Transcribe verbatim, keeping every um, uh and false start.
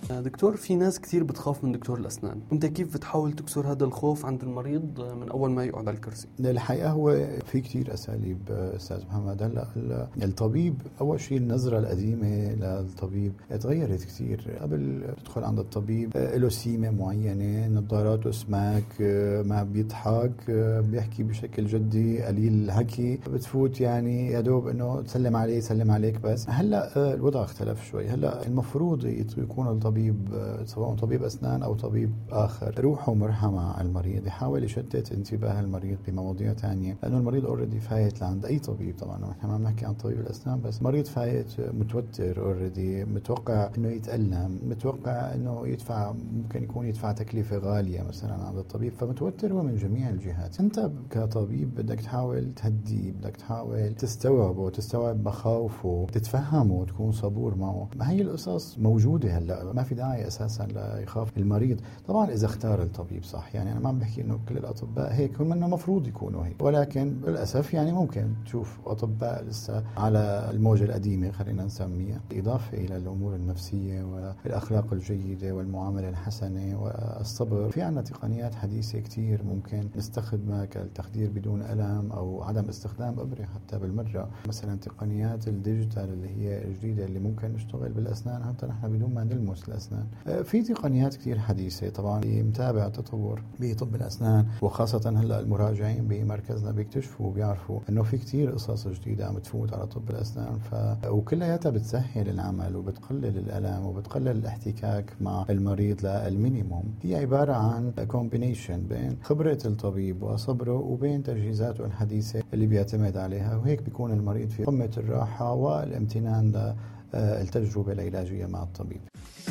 دكتور، في ناس كثير بتخاف من دكتور الأسنان، أنت كيف بتحاول تكسر هذا الخوف عند المريض من أول ما يقعد على الكرسي؟ الحقيقة هو في كتير أساليب أستاذ محمد. هلا الطبيب أول شيء النظرة القديمة للطبيب تغيرت كتير. قبل تدخل عند الطبيب له سيمة معينة، نظاراته سماك، ما بيضحك، بيحكي بشكل جدي، قليل الحكي، بتفوت يعني يا دوب إنه تسلم عليه سلم عليك بس. هلا الوضع اختلف شوي. هلا المفروض يكون الطبيب سواء طبيب أسنان أو طبيب آخر روحه مرحة مع المريض، يحاول يشتت انتباه المريض بمواضيع تانية، لأنه المريض اوريدي فايت لعند أي طبيب. طبعا نحن ما بنحكي عن طبيب الأسنان بس، مريض فايت متوتر اوريدي، متوقع إنه يتألم، متوقع إنه يدفع، ممكن يكون يدفع تكلفة غالية مثلا عند الطبيب، فمتوتر هو من جميع الجهات. أنت كطبيب بدك تحاول تهديه، بدك تحاول تستوعبه، تستوعب مخاوفه، تتفهمه وتكون صبور معه. ما هي القصص موجودة هلا، ما في داعي أساسا لا يخاف المريض. طبعا إذا اختار الطبيب صح، يعني أنا ما عم بحكي إنه كل الأطباء هيك، هم إنه مفروض يكونوا هيك، ولكن للأسف يعني ممكن تشوف أطباء لسه على الموجة القديمة خلينا نسميها، إضافة إلى الأمور النفسية والأخلاق الجيدة والمعاملة الحسنة والصبر. في عنا تقنيات حديثة كتير ممكن نستخدمها كالتخدير بدون ألم أو عدم استخدام إبرة حتى بالمرة. مثلا تقنيات الديجيتال اللي هي الجديدة اللي ممكن نشتغل بالأسنان حتى نحن بدون ما نلمس الأسنان. في تقنيات كتير حديثة طبعا متابع تطور بطب الأسنان، وخاصة هلا المراجعين بمركزنا بيكتشفوا وبيعرفوا إنه في كتير قصص جديدة عم تفوت على طب الأسنان، ف وكلياتها بتسهل العمل وبتقلل الألم وبتقلل الاحتكاك مع المريض للمينيموم. هي عبارة عن كومبينيشن بين خبرة الطبيب وصبره وبين تجهيزاته الحديثة اللي بيعتمد عليها، وهيك بيكون المريض في قمة الراحة والامتنان للتجربة العلاجية مع الطبيب.